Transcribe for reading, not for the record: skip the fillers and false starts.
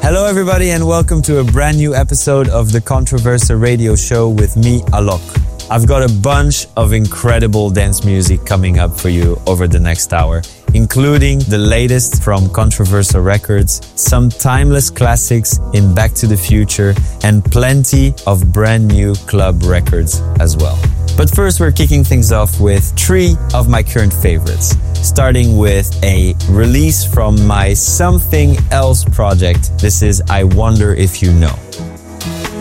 Hello everybody and welcome to a brand new episode of the Controversa radio show with me, Alok. I've got a bunch of incredible dance music coming up for you over the next hour, including the latest from Controversa Records, some timeless classics in Back to the Future, and plenty of brand new club records as well. But first we're kicking things off with 3 of my current favorites, starting with a release from my Something Else project. This is I Wonder If You Know.